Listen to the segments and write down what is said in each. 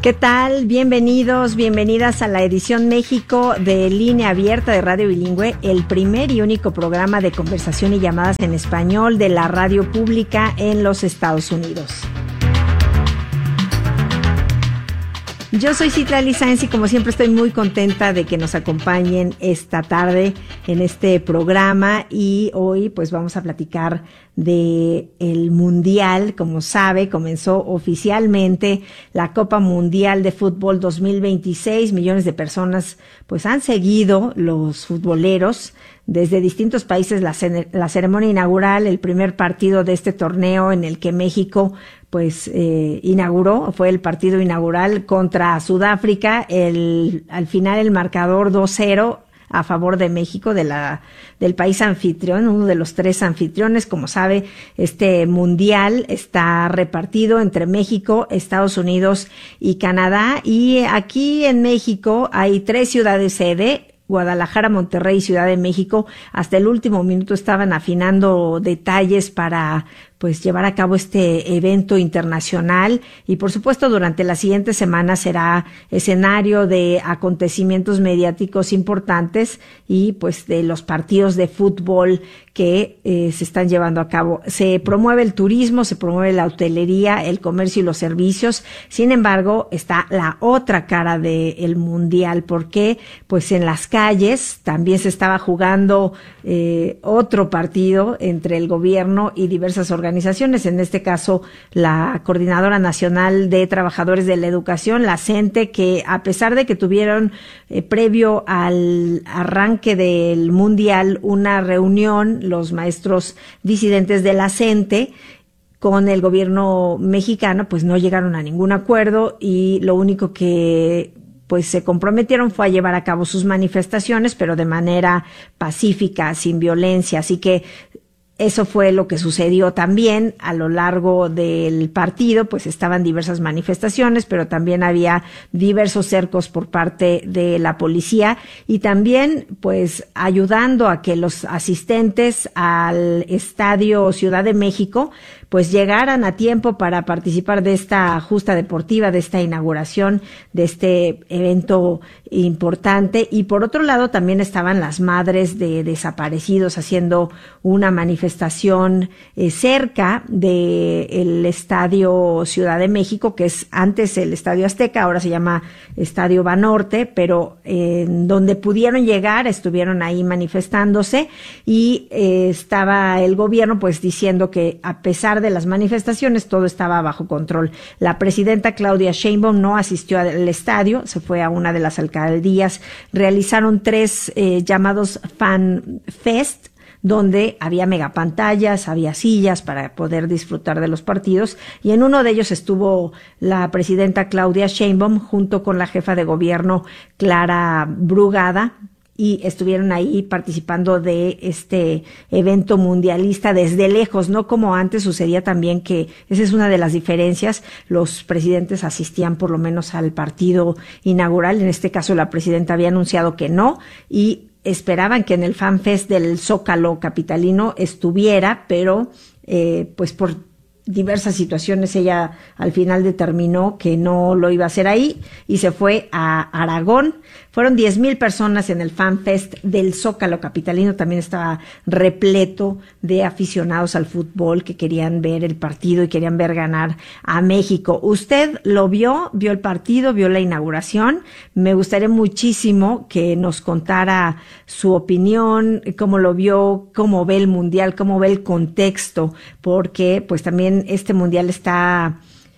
¿Qué tal? Bienvenidos, bienvenidas a la edición México de Línea Abierta de Radio Bilingüe, el primer y único programa de conversación y llamadas en español de la radio pública en los Estados Unidos. Yo soy Citlali Sáenz y como siempre estoy muy contenta de que nos acompañen esta tarde en este programa, y hoy pues vamos a platicar de el Mundial. Como sabe, comenzó oficialmente la Copa Mundial de Fútbol 2026. Millones de personas pues han seguido, los futboleros desde distintos países, la ceremonia inaugural, el primer partido de este torneo en el que México pues inauguró, fue el partido inaugural contra Sudáfrica. Al final el marcador 2-0 a favor de México, del país anfitrión, uno de los 3 anfitriones. Como sabe, este mundial está repartido entre México, Estados Unidos y Canadá, y aquí en México hay 3 ciudades sede: Guadalajara, Monterrey y Ciudad de México. Hasta el último minuto estaban afinando detalles para pues llevar a cabo este evento internacional, y por supuesto durante las siguientes semanas será escenario de acontecimientos mediáticos importantes y pues de los partidos de fútbol que se están llevando a cabo. Se promueve el turismo, se promueve la hotelería, el comercio y los servicios. Sin embargo, está la otra cara del mundial, porque pues en las calles también se estaba jugando otro partido entre el gobierno y diversas organizaciones, en este caso la Coordinadora Nacional de Trabajadores de la Educación, la CENTE, que a pesar de que tuvieron previo al arranque del Mundial una reunión, los maestros disidentes de la CENTE con el gobierno mexicano, pues no llegaron a ningún acuerdo, y lo único que pues se comprometieron fue a llevar a cabo sus manifestaciones, pero de manera pacífica, sin violencia. Así que eso fue lo que sucedió también a lo largo del partido. Pues estaban diversas manifestaciones, pero también había diversos cercos por parte de la policía, y también pues ayudando a que los asistentes al Estadio Ciudad de México pues llegaran a tiempo para participar de esta justa deportiva, de esta inauguración, de este evento importante. Y por otro lado también estaban las madres de desaparecidos haciendo una manifestación cerca del Estadio Ciudad de México, que es antes el Estadio Azteca, ahora se llama Estadio Banorte, pero donde pudieron llegar estuvieron ahí manifestándose, y estaba el gobierno pues diciendo que a pesar de las manifestaciones todo estaba bajo control. La presidenta Claudia Sheinbaum no asistió al estadio, se fue a una de las alcaldías. Realizaron 3 llamados Fan Fest, donde había megapantallas, había sillas para poder disfrutar de los partidos, y en uno de ellos estuvo la presidenta Claudia Sheinbaum junto con la jefa de gobierno Clara Brugada, y estuvieron ahí participando de este evento mundialista desde lejos, no como antes sucedía también, que esa es una de las diferencias. Los presidentes asistían por lo menos al partido inaugural. En este caso la presidenta había anunciado que no, y esperaban que en el FanFest del Zócalo capitalino estuviera, pero pues por diversas situaciones ella al final determinó que no lo iba a hacer ahí y se fue a Aragón. Fueron 10,000 personas en el FanFest del Zócalo capitalino. También estaba repleto de aficionados al fútbol que querían ver el partido y querían ver ganar a México. ¿Usted lo vio el partido, vio la inauguración? Me gustaría muchísimo que nos contara su opinión, cómo lo vio, cómo ve el mundial, cómo ve el contexto, porque pues también este mundial está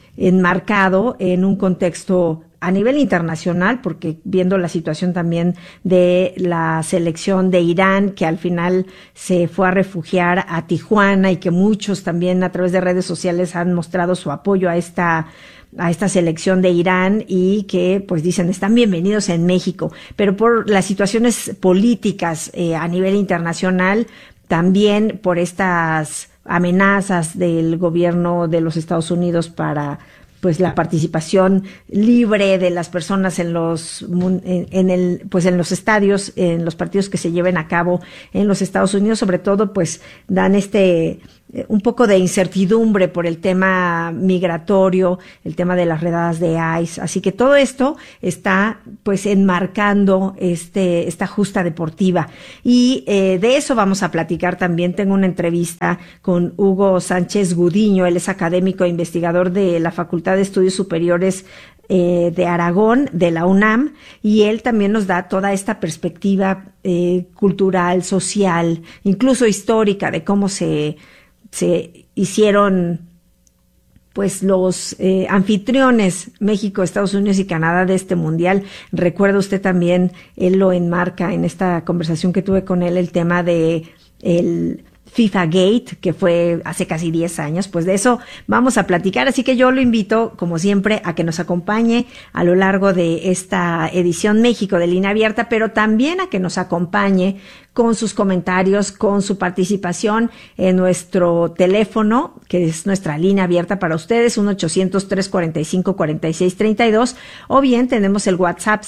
enmarcado en un contexto a nivel internacional, porque viendo la situación también de la selección de Irán, que al final se fue a refugiar a Tijuana, y que muchos también a través de redes sociales han mostrado su apoyo a esta selección de Irán, y que pues dicen están bienvenidos en México, pero por las situaciones políticas a nivel internacional, también por estas amenazas del gobierno de los Estados Unidos para pues la participación libre de las personas en los estadios, en los partidos que se lleven a cabo en los Estados Unidos, sobre todo pues dan este un poco de incertidumbre por el tema migratorio, el tema de las redadas de ICE. Así que todo esto está pues enmarcando esta justa deportiva. Y de eso vamos a platicar también. Tengo una entrevista con Hugo Sánchez Gudiño. Él es académico e investigador de la Facultad de Estudios Superiores de Aragón, de la UNAM, y él también nos da toda esta perspectiva cultural, social, incluso histórica, de cómo se hicieron pues los anfitriones México, Estados Unidos y Canadá de este mundial. Recuerda usted también, él lo enmarca en esta conversación que tuve con él, el tema de el FIFA Gate, que fue hace casi 10 años, pues de eso vamos a platicar, así que yo lo invito, como siempre, a que nos acompañe a lo largo de esta edición México de Línea Abierta, pero también a que nos acompañe con sus comentarios, con su participación en nuestro teléfono, que es nuestra línea abierta para ustedes, 1-800-345-4632, o bien tenemos el WhatsApp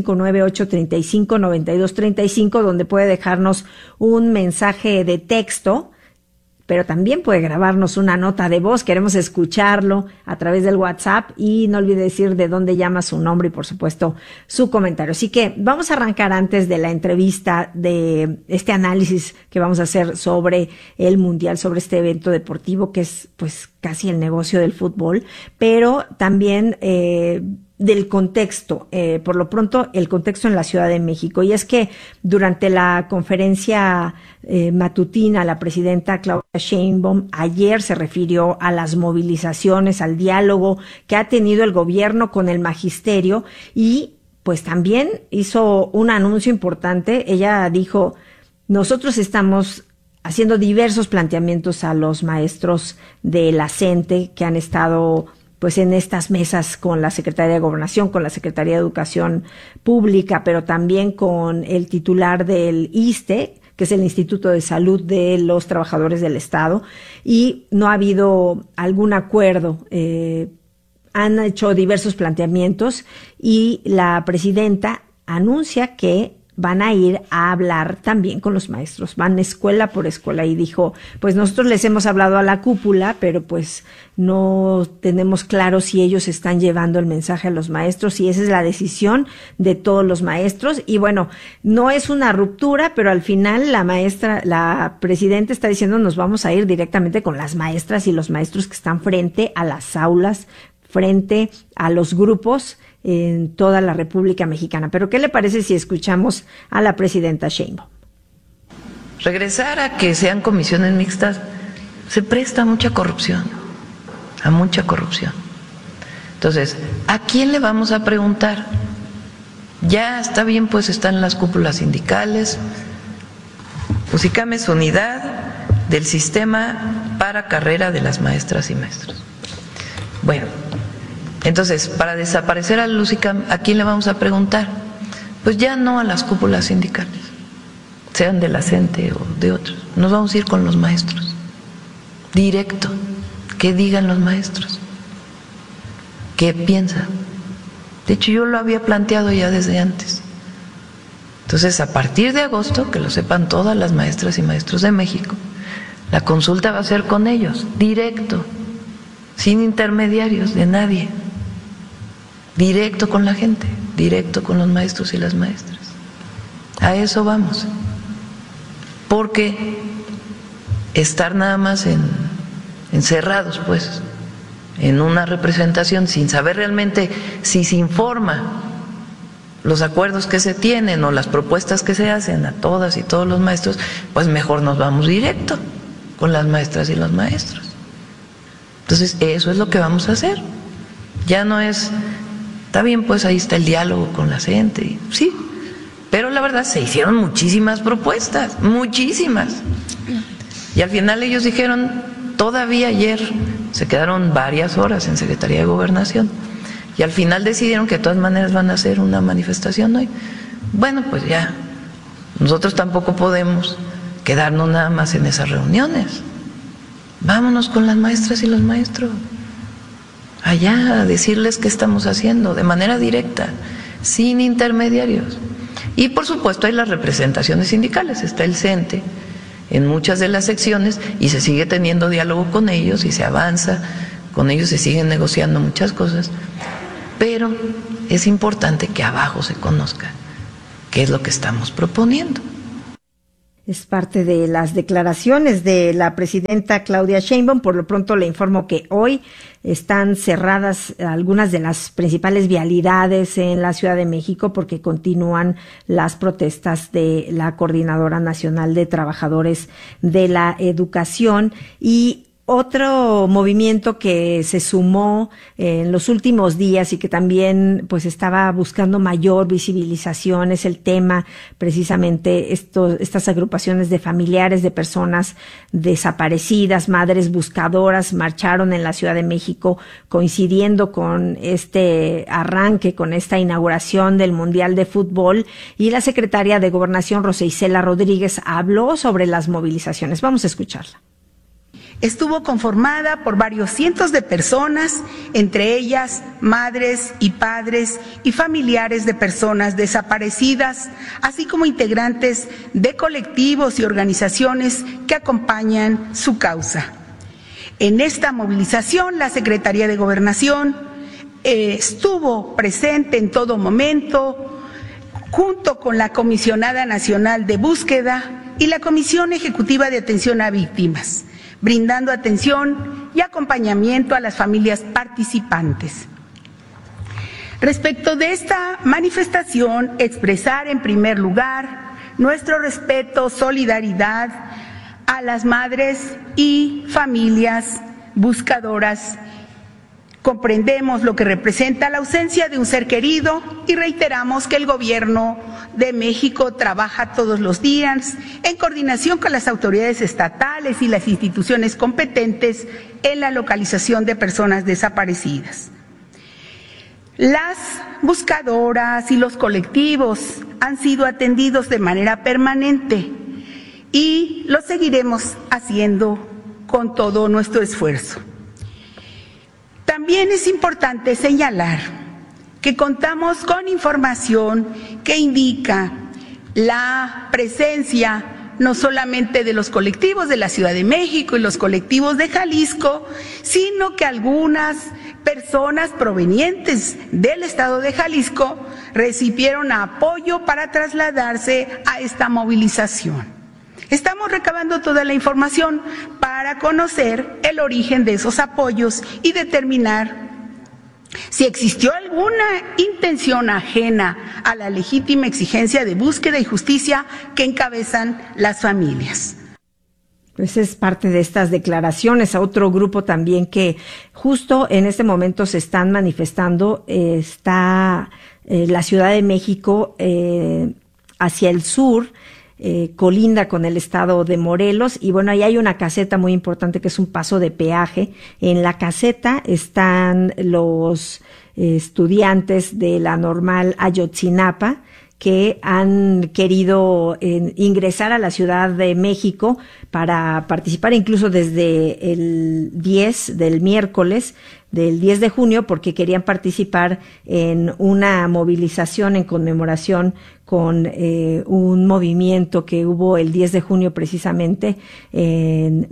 559-835-9235, donde puede dejarnos un mensaje de texto, pero también puede grabarnos una nota de voz. Queremos escucharlo a través del WhatsApp, y no olvide decir de dónde llama, su nombre y por supuesto su comentario. Así que vamos a arrancar antes de la entrevista, de este análisis que vamos a hacer sobre el Mundial, sobre este evento deportivo que es pues casi el negocio del fútbol, pero también del contexto, por lo pronto el contexto en la Ciudad de México. Y es que durante la conferencia matutina, la presidenta Claudia Sheinbaum ayer se refirió a las movilizaciones, al diálogo que ha tenido el gobierno con el magisterio, y pues también hizo un anuncio importante. Ella dijo: nosotros estamos haciendo diversos planteamientos a los maestros de la CENTE que han estado pues en estas mesas con la Secretaría de Gobernación, con la Secretaría de Educación Pública, pero también con el titular del ISSSTE, que es el Instituto de Salud de los Trabajadores del Estado, y no ha habido algún acuerdo. Han hecho diversos planteamientos y la presidenta anuncia que van a ir a hablar también con los maestros, van escuela por escuela, y dijo, pues nosotros les hemos hablado a la cúpula, pero pues no tenemos claro si ellos están llevando el mensaje a los maestros, y esa es la decisión de todos los maestros. Y bueno, no es una ruptura, pero al final la presidenta está diciendo: nos vamos a ir directamente con las maestras y los maestros que están frente a las aulas, frente a los grupos en toda la República Mexicana. Pero ¿qué le parece si escuchamos a la presidenta Sheinbaum? Regresar a que sean comisiones mixtas se presta a mucha corrupción, a mucha corrupción. Entonces, ¿a quién le vamos a preguntar? Ya está bien, pues están las cúpulas sindicales. USICAM es Unidad del Sistema para Carrera de las Maestras y Maestros. Bueno, entonces, para desaparecer al USICAM, ¿a quién le vamos a preguntar? Pues ya no a las cúpulas sindicales, sean de la CENTE o de otros. Nos vamos a ir con los maestros, directo, que digan los maestros, qué piensan. De hecho, yo lo había planteado ya desde antes. Entonces, a partir de agosto, que lo sepan todas las maestras y maestros de México, la consulta va a ser con ellos, directo, sin intermediarios de nadie. Directo con la gente, directo con los maestros y las maestras. A eso vamos. Porque estar nada más encerrados, pues, en una representación sin saber realmente si se informa los acuerdos que se tienen o las propuestas que se hacen a todas y todos los maestros, pues mejor nos vamos directo con las maestras y los maestros. Entonces, eso es lo que vamos a hacer. Ya no es... Está bien, pues ahí está el diálogo con la gente, sí, pero la verdad se hicieron muchísimas propuestas, muchísimas. Y al final ellos dijeron, todavía ayer se quedaron varias horas en Secretaría de Gobernación, y al final decidieron que de todas maneras van a hacer una manifestación hoy. Bueno, pues ya, nosotros tampoco podemos quedarnos nada más en esas reuniones. Vámonos con las maestras y los maestros allá a decirles qué estamos haciendo de manera directa, sin intermediarios. Y por supuesto hay las representaciones sindicales, está el CENTE, en muchas de las secciones y se sigue teniendo diálogo con ellos y se avanza, con ellos se siguen negociando muchas cosas, pero es importante que abajo se conozca qué es lo que estamos proponiendo. Es parte de las declaraciones de la presidenta Claudia Sheinbaum. Por lo pronto le informo que hoy están cerradas algunas de las principales vialidades en la Ciudad de México porque continúan las protestas de la Coordinadora Nacional de Trabajadores de la Educación. Y otro movimiento que se sumó en los últimos días y que también pues estaba buscando mayor visibilización es el tema precisamente estas agrupaciones de familiares de personas desaparecidas, madres buscadoras, marcharon en la Ciudad de México coincidiendo con este arranque, con esta inauguración del Mundial de Fútbol, y la secretaria de Gobernación, Rosa Isela Rodríguez, habló sobre las movilizaciones. Vamos a escucharla. Estuvo conformada por varios cientos de personas, entre ellas madres y padres y familiares de personas desaparecidas, así como integrantes de colectivos y organizaciones que acompañan su causa. En esta movilización, la Secretaría de Gobernación estuvo presente en todo momento, junto con la Comisionada Nacional de Búsqueda y la Comisión Ejecutiva de Atención a Víctimas, brindando atención y acompañamiento a las familias participantes. Respecto de esta manifestación, expresar en primer lugar nuestro respeto, solidaridad a las madres y familias buscadoras. Comprendemos lo que representa la ausencia de un ser querido y reiteramos que el Gobierno de México trabaja todos los días en coordinación con las autoridades estatales y las instituciones competentes en la localización de personas desaparecidas. Las buscadoras y los colectivos han sido atendidos de manera permanente y lo seguiremos haciendo con todo nuestro esfuerzo. También es importante señalar que contamos con información que indica la presencia no solamente de los colectivos de la Ciudad de México y los colectivos de Jalisco, sino que algunas personas provenientes del estado de Jalisco recibieron apoyo para trasladarse a esta movilización. Estamos recabando toda la información para conocer el origen de esos apoyos y determinar si existió alguna intención ajena a la legítima exigencia de búsqueda y justicia que encabezan las familias. Pues es parte de estas declaraciones. A otro grupo también que justo en este momento se están manifestando está la Ciudad de México hacia el sur. Colinda con el estado de Morelos, y bueno, ahí hay una caseta muy importante que es un paso de peaje. En la caseta están los estudiantes de la Normal Ayotzinapa que han querido ingresar a la Ciudad de México para participar incluso desde el 10 del miércoles, del 10 de junio, porque querían participar en una movilización en conmemoración con un movimiento que hubo el 10 de junio precisamente en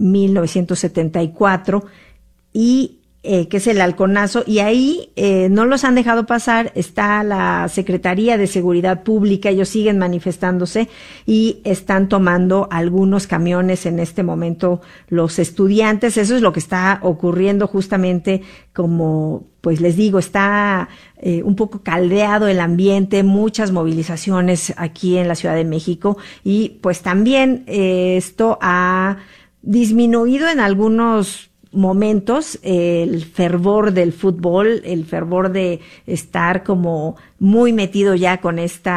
1974 y que es el halconazo, y ahí no los han dejado pasar. Está la Secretaría de Seguridad Pública, ellos siguen manifestándose y están tomando algunos camiones en este momento los estudiantes. Eso es lo que está ocurriendo justamente, como pues les digo, está un poco caldeado el ambiente, muchas movilizaciones aquí en la Ciudad de México, y pues también esto ha disminuido en algunos momentos el fervor del fútbol, el fervor de estar como muy metido ya con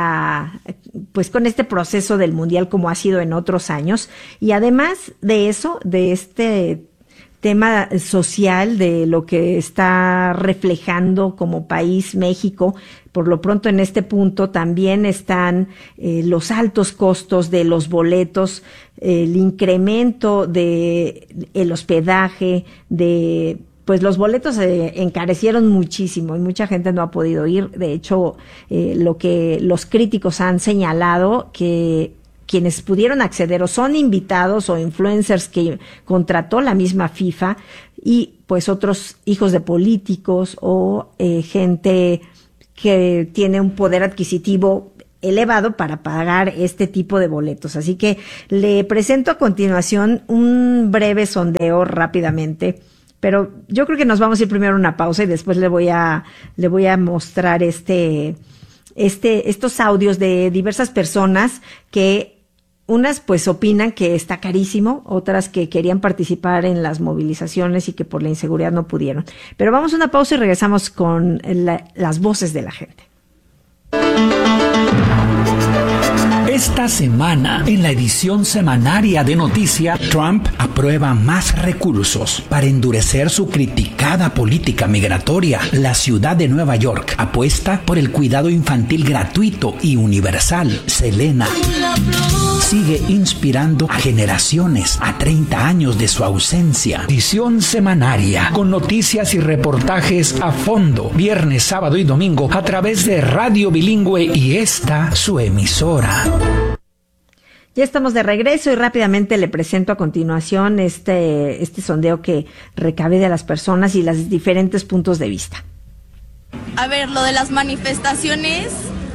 pues con este proceso del Mundial como ha sido en otros años. Y además de eso, de este tema social, de lo que está reflejando como país México, por lo pronto en este punto también están los altos costos de los boletos, el incremento de el hospedaje, pues los boletos se encarecieron muchísimo y mucha gente no ha podido ir. De hecho, lo que los críticos han señalado que quienes pudieron acceder o son invitados o influencers que contrató la misma FIFA y pues otros hijos de políticos o gente que tiene un poder adquisitivo elevado para pagar este tipo de boletos. Así que le presento a continuación un breve sondeo rápidamente, pero yo creo que nos vamos a ir primero a una pausa y después le voy a mostrar estos audios de diversas personas que unas pues opinan que está carísimo, otras que querían participar en las movilizaciones y que por la inseguridad no pudieron. Pero vamos a una pausa y regresamos con las voces de la gente. Esta semana, en la edición semanaria de Noticia, Trump aprueba más recursos para endurecer su criticada política migratoria. La ciudad de Nueva York apuesta por el cuidado infantil gratuito y universal. Selena sigue inspirando a generaciones a 30 años de su ausencia. Edición semanaria con noticias y reportajes a fondo, viernes, sábado y domingo a través de Radio Bilingüe y esta su emisora. Ya estamos de regreso y rápidamente le presento a continuación este sondeo que recabé de las personas y los diferentes puntos de vista. A ver, lo de las manifestaciones,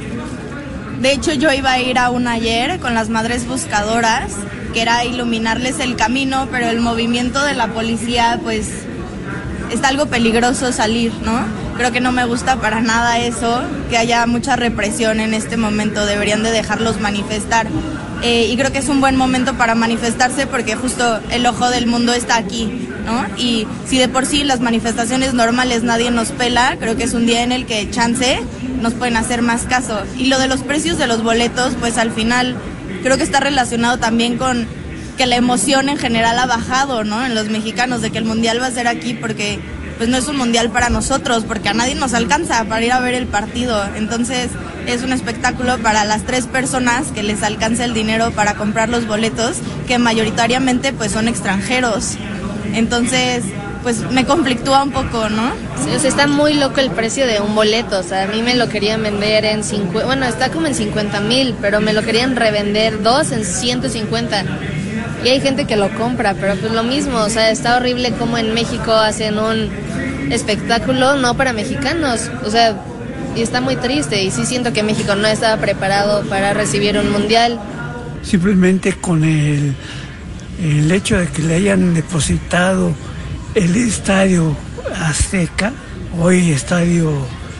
de hecho yo iba a ir a una ayer con las madres buscadoras, que era iluminarles el camino, pero el movimiento de la policía, pues, está algo peligroso salir, ¿no? Creo que no me gusta para nada eso, que haya mucha represión en este momento, deberían de dejarlos manifestar. Y creo que es un buen momento para manifestarse porque justo el ojo del mundo está aquí, ¿no? Y si de por sí las manifestaciones normales nadie nos pela, creo que es un día en el que chance nos pueden hacer más caso. Y lo de los precios de los boletos, pues al final creo que está relacionado también con que la emoción en general ha bajado, ¿no? En los mexicanos de que el mundial va a ser aquí porque pues no es un mundial para nosotros, porque a nadie nos alcanza para ir a ver el partido. Entonces es un espectáculo para las 3 personas que les alcanza el dinero para comprar los boletos, que mayoritariamente pues son extranjeros. Entonces pues me conflictúa un poco, ¿no? Sí, o sea, está muy loco el precio de un boleto. O sea, a mí me lo querían vender en está como en 50,000, pero me lo querían revender 2 en 150. Y hay gente que lo compra, pero pues lo mismo, o sea, está horrible como en México hacen un espectáculo no para mexicanos, o sea, y está muy triste, y sí siento que México no estaba preparado para recibir un mundial. Simplemente con el hecho de que le hayan depositado el estadio Azteca, hoy estadio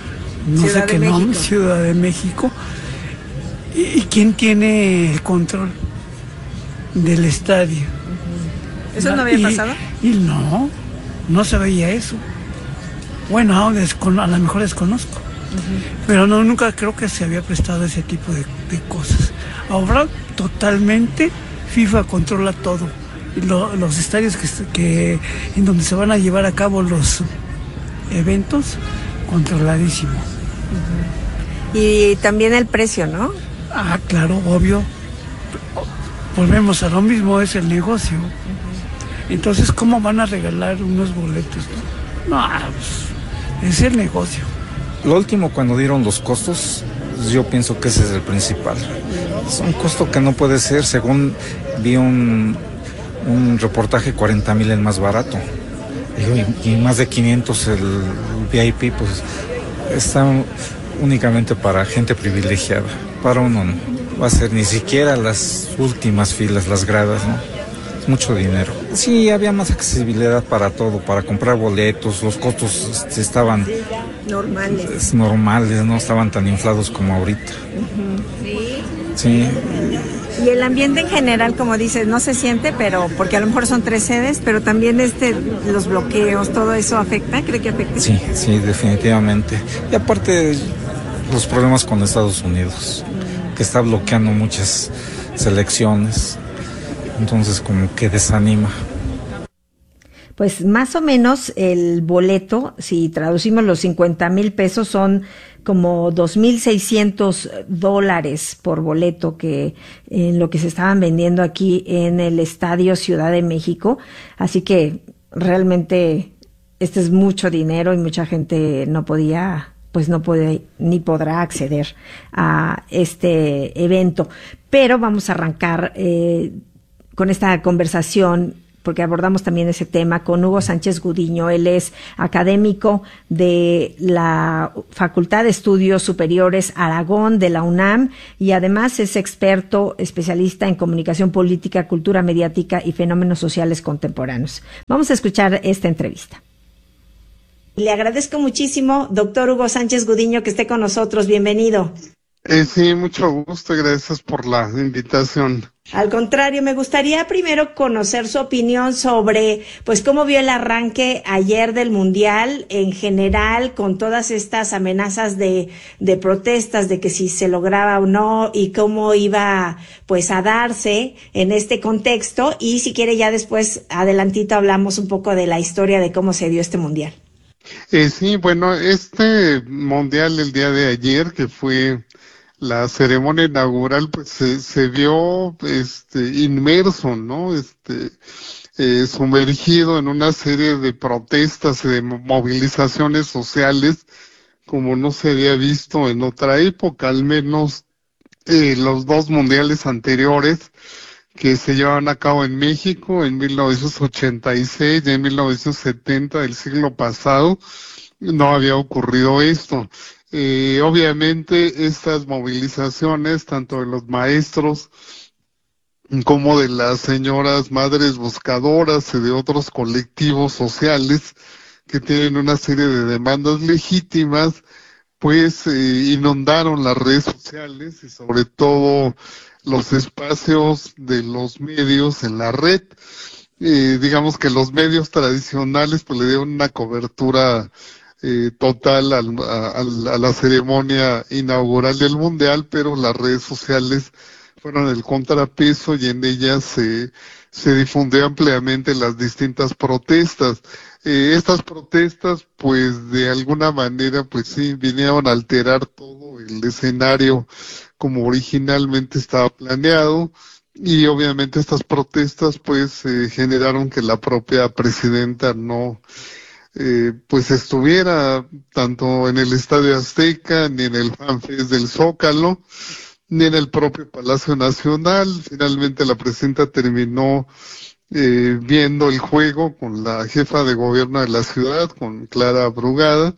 Ciudad de México, ¿y quién tiene el control del estadio? ¿Eso no había pasado? Y no se veía eso. Bueno, a lo mejor desconozco, pero nunca creo que se había prestado ese tipo de cosas. Ahora totalmente FIFA controla todo. Los estadios que en donde se van a llevar a cabo los eventos, controladísimo. Y también el precio, ¿no? Ah, claro, obvio. Volvemos a lo mismo, es el negocio. Entonces, ¿cómo van a regalar unos boletos? No, pues, es el negocio. Lo último, cuando dieron los costos, yo pienso que ese es el principal. Es un costo que no puede ser, según vi un reportaje, 40,000 el más barato. Y más de 500 el VIP, pues está únicamente para gente privilegiada. Para uno no va a ser ni siquiera las últimas filas, las gradas, ¿no? Es mucho dinero. Sí, había más accesibilidad para todo, para comprar boletos, los costos estaban normales, no estaban tan inflados como ahorita. Sí. Y el ambiente en general, como dices, no se siente, pero porque a lo mejor son 3 sedes, pero también los bloqueos, todo eso afecta, ¿cree que afecta? Sí, definitivamente. Y aparte los problemas con Estados Unidos, que está bloqueando muchas selecciones, entonces como que desanima. Pues más o menos el boleto, si traducimos los 50,000 pesos, son como $2,600 por boleto, que en lo que se estaban vendiendo aquí en el Estadio Ciudad de México. Así que realmente este es mucho dinero y mucha gente no podía pues no puede ni podrá acceder a este evento. Pero vamos a arrancar con esta conversación, porque abordamos también ese tema con Hugo Sánchez Gudiño. Él es académico de la Facultad de Estudios Superiores Aragón de la UNAM y además es experto especialista en comunicación política, cultura mediática y fenómenos sociales contemporáneos. Vamos a escuchar esta entrevista. Le agradezco muchísimo, doctor Hugo Sánchez Gudiño, que esté con nosotros. Bienvenido. Sí, mucho gusto, gracias por la invitación. Al contrario, me gustaría primero conocer su opinión sobre, pues, cómo vio el arranque ayer del Mundial en general, con todas estas amenazas de protestas, de que si se lograba o no, y cómo iba, pues, a darse en este contexto. Y si quiere, ya después, adelantito, hablamos un poco de la historia de cómo se dio este Mundial. Sí, bueno, este Mundial el día de ayer, que fue la ceremonia inaugural, pues se vio inmerso, ¿no? Sumergido en una serie de protestas y de movilizaciones sociales como no se había visto en otra época, al menos los dos mundiales anteriores que se llevaban a cabo en México en 1986 y en 1970 del siglo pasado, no había ocurrido esto. Obviamente estas movilizaciones, tanto de los maestros como de las señoras madres buscadoras y de otros colectivos sociales que tienen una serie de demandas legítimas, pues inundaron las redes sociales y sobre todo los espacios de los medios en la red. Digamos que los medios tradicionales pues le dieron una cobertura total a la ceremonia inaugural del Mundial, pero las redes sociales fueron el contrapeso y en ellas se difundió ampliamente las distintas protestas. Estas protestas, pues de alguna manera, pues sí, vinieron a alterar todo el escenario como originalmente estaba planeado, y obviamente estas protestas pues generaron que la propia presidenta no pues estuviera tanto en el Estadio Azteca, ni en el FanFest del Zócalo, ni en el propio Palacio Nacional. Finalmente la presidenta terminó viendo el juego con la jefa de gobierno de la ciudad, con Clara Brugada,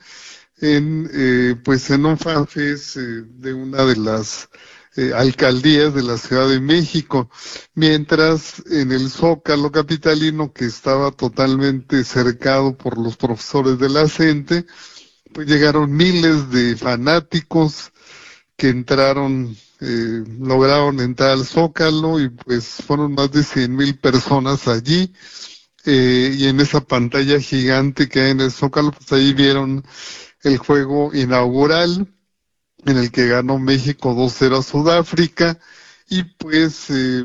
pues en un FanFest de una de las alcaldías de la Ciudad de México, mientras en el Zócalo capitalino, que estaba totalmente cercado por los profesores de la CENTE, pues llegaron miles de fanáticos que entraron, lograron entrar al Zócalo y pues fueron más de 100,000 personas allí, y en esa pantalla gigante que hay en el Zócalo, pues ahí vieron el juego inaugural en el que ganó México 2-0 a Sudáfrica, y pues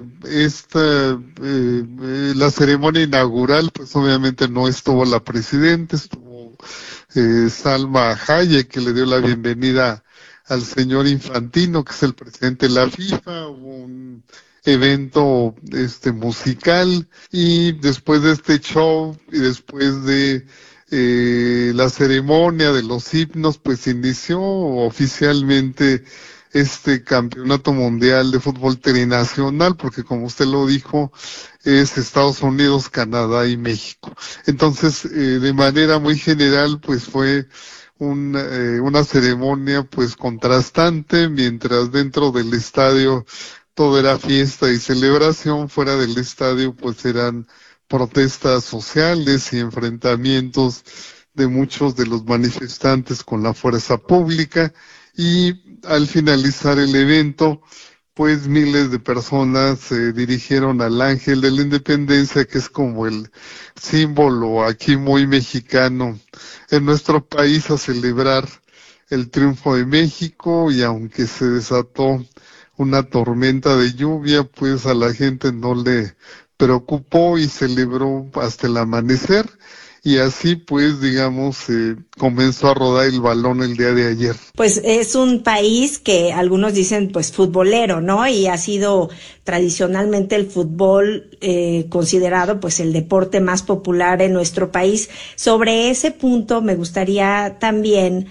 la ceremonia inaugural, pues obviamente no estuvo la presidenta, estuvo Salma Hayek, que le dio la bienvenida al señor Infantino, que es el presidente de la FIFA. Hubo un evento musical, y después de este show y después de la ceremonia de los himnos, pues inició oficialmente este campeonato mundial de fútbol trinacional, porque como usted lo dijo, es Estados Unidos, Canadá y México. Entonces, de manera muy general, pues fue una ceremonia pues contrastante, mientras dentro del estadio todo era fiesta y celebración, fuera del estadio pues eran protestas sociales y enfrentamientos de muchos de los manifestantes con la fuerza pública, y al finalizar el evento pues miles de personas se dirigieron al Ángel de la Independencia, que es como el símbolo aquí muy mexicano en nuestro país, a celebrar el triunfo de México. Y aunque se desató una tormenta de lluvia, pues a la gente no le preocupó y celebró hasta el amanecer, y así pues digamos comenzó a rodar el balón el día de ayer. Pues es un país que algunos dicen pues futbolero, ¿no? Y ha sido tradicionalmente el fútbol considerado pues el deporte más popular en nuestro país. Sobre ese punto me gustaría también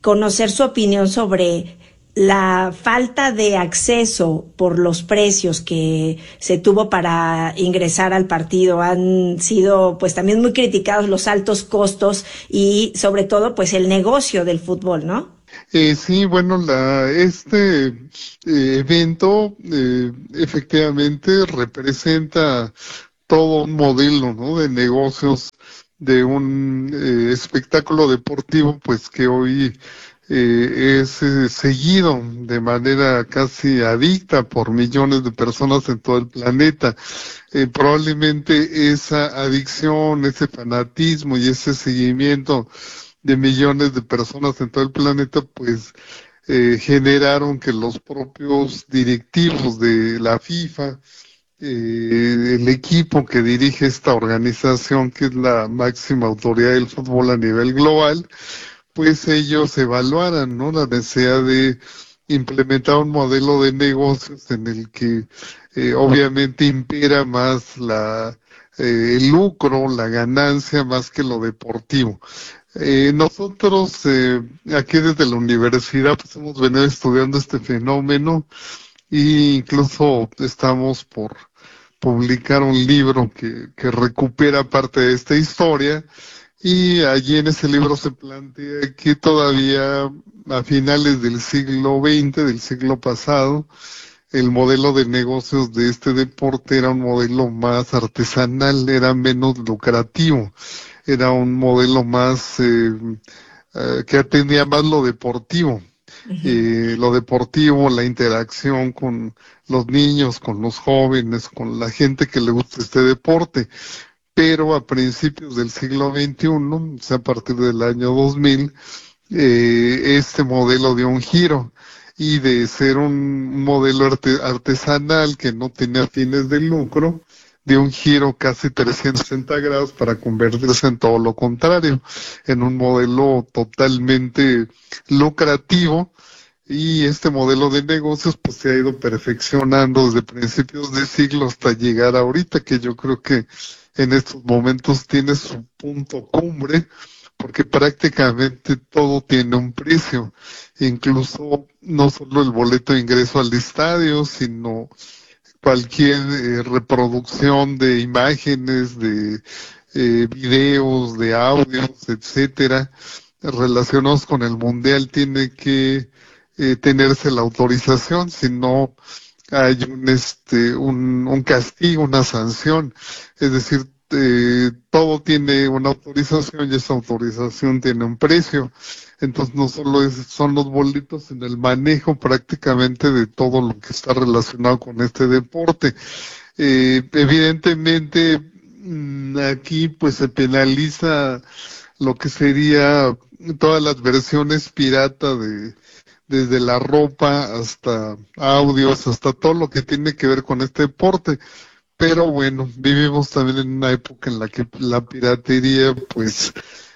conocer su opinión sobre la falta de acceso por los precios que se tuvo para ingresar al partido. Han sido pues también muy criticados los altos costos y sobre todo pues el negocio del fútbol, ¿no? Sí, bueno, este evento efectivamente representa todo un modelo, ¿no?, de negocios de un espectáculo deportivo, pues que hoy es seguido de manera casi adicta por millones de personas en todo el planeta. Probablemente esa adicción, ese fanatismo y ese seguimiento de millones de personas en todo el planeta, pues generaron que los propios directivos de la FIFA, el equipo que dirige esta organización, que es la máxima autoridad del fútbol a nivel global, pues ellos evaluaran, ¿no?, la necesidad de implementar un modelo de negocios en el que obviamente impera más el lucro, la ganancia, más que lo deportivo. Nosotros aquí desde la universidad pues hemos venido estudiando este fenómeno e incluso estamos por publicar un libro que recupera parte de esta historia. Y allí en ese libro se plantea que todavía a finales del siglo XX, del siglo pasado, el modelo de negocios de este deporte era un modelo más artesanal, era menos lucrativo, era un modelo más que atendía más lo deportivo. Lo deportivo, la interacción con los niños, con los jóvenes, con la gente que le gusta este deporte. Pero a principios del siglo XXI, o sea, a partir del año 2000, este modelo dio un giro, y de ser un modelo artesanal que no tenía fines de lucro, dio un giro casi 360 grados para convertirse en todo lo contrario, en un modelo totalmente lucrativo. Y este modelo de negocios pues se ha ido perfeccionando desde principios de siglo hasta llegar ahorita, que yo creo que en estos momentos tiene su punto cumbre, porque prácticamente todo tiene un precio, incluso no solo el boleto de ingreso al estadio, sino cualquier reproducción de imágenes, de videos, de audios, etcétera, relacionados con el mundial, tiene que tenerse la autorización, si no hay un castigo, una sanción. Es decir, todo tiene una autorización y esa autorización tiene un precio. Entonces no solo son los boletos, sino el manejo prácticamente de todo lo que está relacionado con este deporte. Evidentemente aquí pues se penaliza lo que sería todas las versiones pirata desde la ropa hasta audios, hasta todo lo que tiene que ver con este deporte. Pero bueno, vivimos también en una época en la que la piratería pues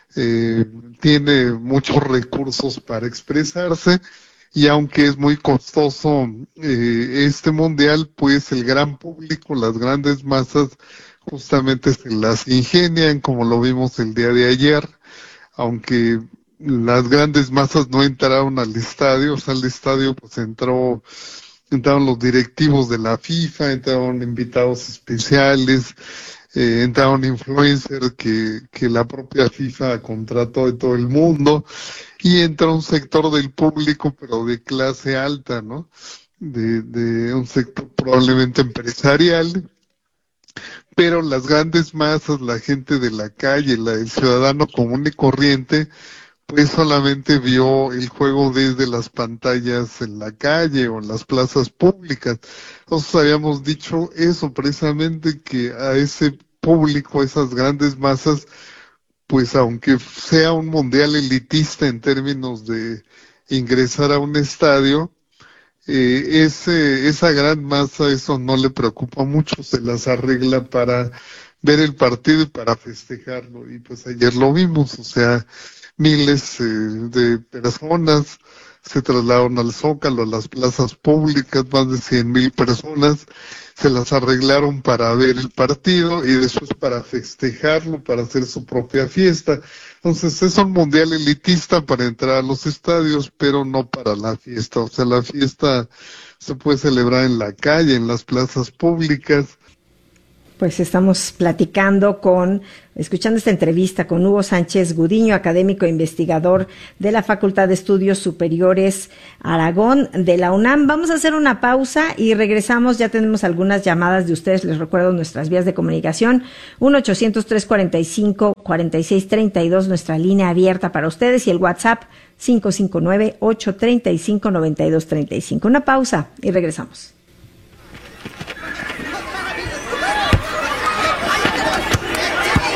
tiene muchos recursos para expresarse, y aunque es muy costoso este mundial, pues el gran público, las grandes masas, justamente se las ingenian, como lo vimos el día de ayer, aunque las grandes masas no entraron al estadio. O sea, al estadio pues entraron los directivos de la FIFA, entraron invitados especiales, entraron influencers que la propia FIFA contrató de todo el mundo, y entra un sector del público, pero de clase alta, ¿no? De un sector probablemente empresarial, pero las grandes masas, la gente de la calle, el ciudadano común y corriente, pues solamente vio el juego desde las pantallas en la calle o en las plazas públicas. Nosotros habíamos dicho eso precisamente, que a ese público, a esas grandes masas, pues aunque sea un mundial elitista en términos de ingresar a un estadio, esa gran masa, eso no le preocupa mucho, se las arregla para ver el partido y para festejarlo. Y pues ayer lo vimos, o sea, miles de personas se trasladaron al Zócalo, a las plazas públicas, más de 100,000 personas, se las arreglaron para ver el partido y después para festejarlo, para hacer su propia fiesta. Entonces es un mundial elitista para entrar a los estadios, pero no para la fiesta. O sea, la fiesta se puede celebrar en la calle, en las plazas públicas. Pues estamos escuchando esta entrevista con Hugo Sánchez Gudiño, académico e investigador de la Facultad de Estudios Superiores Aragón de la UNAM. Vamos a hacer una pausa y regresamos. Ya tenemos algunas llamadas de ustedes. Les recuerdo nuestras vías de comunicación. 1-800-345-4632, nuestra línea abierta para ustedes, y el WhatsApp 559-835-9235. Una pausa y regresamos.